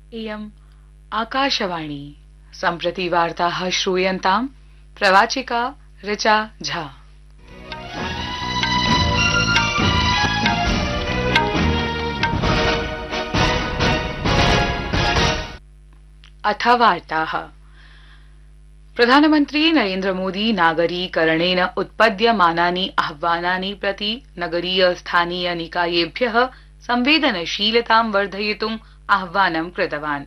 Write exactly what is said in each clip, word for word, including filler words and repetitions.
इयम् आकाशवाणी सम्प्रति वार्ताः श्रूयन्ताम् प्रवाचिका ऋचा झा। अथ वार्ताः। प्रधानमन्त्री नरेन्द्र मोदी नागरीकरणेन उत्पद्यमानानि आह्वानानि प्रति नगरीय स्थानीय निकायेभ्यः संवेदनशीलतां वर्धयितुम् आह्वानं कृतवान्।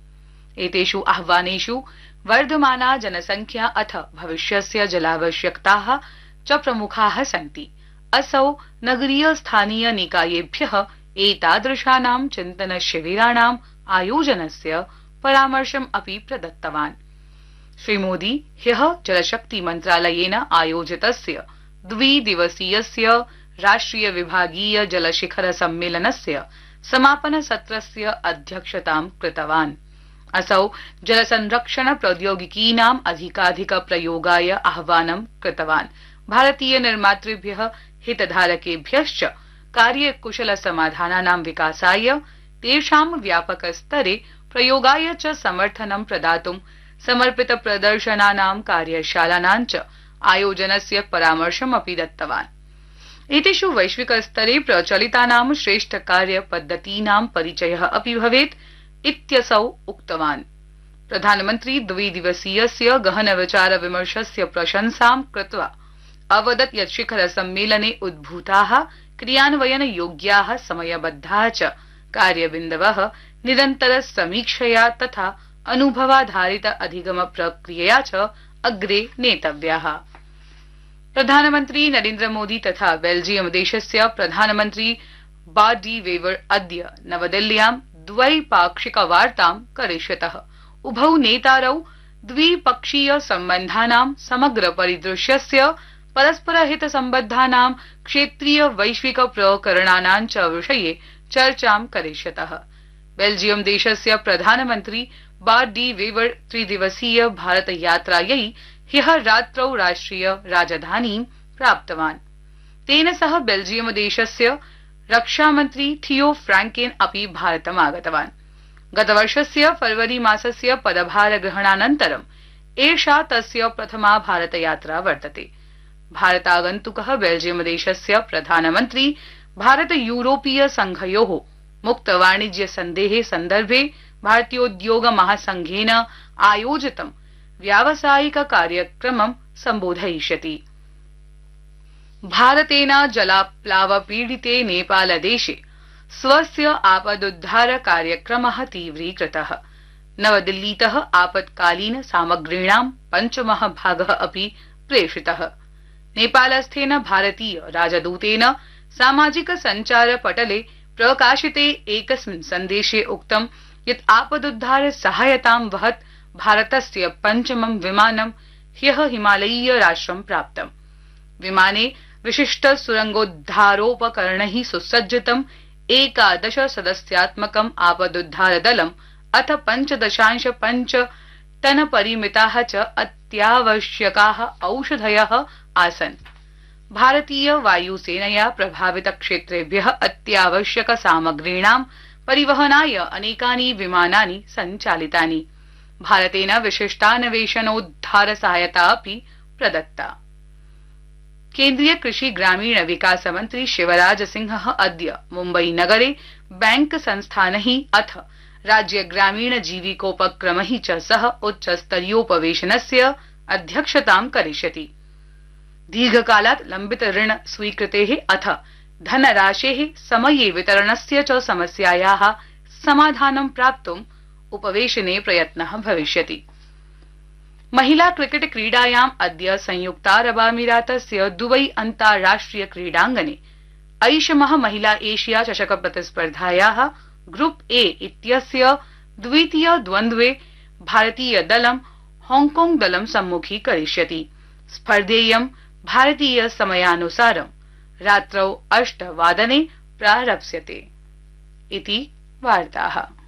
एतेषु आह्वानेषु वर्धमाना जनसंख्या अथ भविष्यस्य जलावश्यकताः च प्रमुखाः सन्ति। असौ नगरीय स्थानीय निकायेभ्यः एतादृशानां चिन्तन शिबिराणाम् आयोजनस्य परामर्शम् अपि प्रदत्तवान्। श्रीमोदी ह्यः जलशक्ति मन्त्रालयेन आयोजितस्य द्विदिवसीयस्य राष्ट्रिय विभागीय जलशिखर सम्मेलनस्य समापन सत्रस्य अध्यक्षतां कृतवान्। असौ जलसंरक्षण प्रौद्योगिकीनाम् अधिकाधिक प्रयोगाय आह्वानं कृतवान्। भारतीय निर्मातृभ्यः हितधारकेभ्यश्च कार्यकुशल समाधानानां विकासाय तेषां व्यापक स्तरे प्रयोगाय च समर्थनं प्रदातुं समर्पित प्रदर्शनानां कार्यशालानां च आयोजनस्य परामर्शमपि दत्तवान्। एतेषु वैश्विक स्तरे प्रचलितानां श्रेष्ठ कार्य पद्धतीनां परिचयः अपि भवेत् इत्यसौ उक्तवान्। प्रधानमन्त्री द्विदिवसीयस्य गहन विचार विमर्शस्य प्रशंसां कृत्वा अवदत् यत् शिखर सम्मेलने उद्भूताः क्रियान्वयन योग्याः समयबद्धाः च कार्यबिन्दवः निरन्तर समीक्षया तथा अनुभवाधारित अधिगम प्रक्रियया च अग्रे नेतव्याः। प्रधानमन्त्री नरेन्द्र मोदी तथा बेल्जियम देशस्य प्रधानमन्त्री बार्ट डी वेवर अद्य नवदिल्ल्यां द्वैपाक्षिक वार्तां करिष्यतः। उभौ नेतारौ द्विपक्षीय सम्बन्धानां समग्र परिदृश्यस्य परस्परहित सम्बद्धानां क्षेत्रीय वैश्विक प्रकरणानां च विषये चर्चां करिष्यतः। बेल्जियम देशस्य प्रधानमन्त्री बार्ट डी वेवर त्रिदिवसीय भारत यात्रायै ह्यः रात्रौ राष्ट्रिय राजधानीं प्राप्तवान्। तेन सह बेल्जियम देशस्य रक्षामन्त्री थियो फ्रांकेन अपि भारतम् आगतवान्। गतवर्षस्य फरवरी मासस्य पदभार ग्रहणानन्तरम् एषा तस्य प्रथमा भारत यात्रा वर्तते। भारतागन्तुकः बेल्जियम देशस्य प्रधानमन्त्री भारत यूरोपीय संघयोः मुक्त वाणिज्य सन्धेः सन्दर्भे भारतीयोद्योग महासंघेन आयोजितं व्यावसायिक कार्यक्रमं सम्बोधयिष्यति। भारतेन जलाप्लाव पीडिते नेपालदेशे स्वस्य आपदुद्धार कार्यक्रमः तीव्रीकृतः। नवदिल्लीतः आपत्कालीन सामग्रीणां पञ्चमः भागः अपि प्रेषितः। नेपालस्थेन भारतीय राजदूतेन सामाजिक सञ्चार पटले प्रकाशिते एकस्मिन् सन्देशे उक्तं यत् आपदुद्धार सहायतां वहत् भारतस्य पञ्चमं विमानं ह्यः हिमालयीय राष्ट्रं प्राप्तम्। विमाने विशिष्ट सुरंगोद्धारोपकरणैः सुसज्जितम् एकादश सदस्यात्मकम् आपदुद्धार दलम् अथ पञ्चदशांश पञ्च टन परिमिताः च अत्यावश्यकाः औषधयः आसन्। भारतीय वायुसेनया प्रभावित क्षेत्रेभ्यः अत्यावश्यक सामग्रीणां परिवहनाय अनेकानि विमानानि सञ्चालितानि। भारतेन विशिष्टान्वेषणोद्धार सहायता अपि प्रदत्ता। केन्द्रीय कृषि ग्रामीण विकास मन्त्री शिवराज सिंहः अद्य मुम्बई नगरे बैंक संस्थानैः अथ राज्य ग्रामीण जीविकोपक्रमैः च सह उच्चस्तरीयोपवेशनस्य अध्यक्षतां करिष्यति। दीर्घकालात् लम्बित ऋण स्वीकृतेः अथ धनराशेः समये वितरणस्य च समस्यायाः समाधानं प्राप्तुम् उपवेशने प्रयत्नः भविष्यति। महिला क्रिकेट क्रीडायाम् अद्य संयुक्तारबामीरातस्य दुबई अन्ताराष्ट्रिय क्रीडाङ्गणे ऐषमः महिला एशिया चषक प्रतिस्पर्धायाः ग्रुप ए इत्यस्य द्वितीय द्वन्द्वे भारतीय दलं हांगकांग दलं सम्मुखीकरिष्यति। स्पर्धेयं भारतीय समयानुसारं रात्रौ अष्टवादने प्रारप्स्यते। इति वार्ताः।